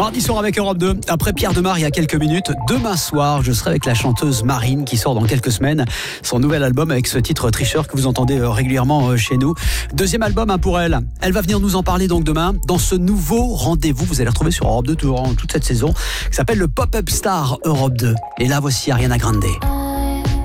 Mardi soir avec Europe 2, après Pierre Demar il y a quelques minutes, demain soir je serai avec la chanteuse Marine qui sort dans quelques semaines son nouvel album avec ce titre Tricheur que vous entendez régulièrement chez nous. Deuxième album pour elle. Elle va venir nous en parler donc demain dans ce nouveau rendez-vous, vous allez retrouver sur Europe 2 toute cette saison, qui s'appelle le Pop-Up Star Europe 2. Et là voici Ariana Grande.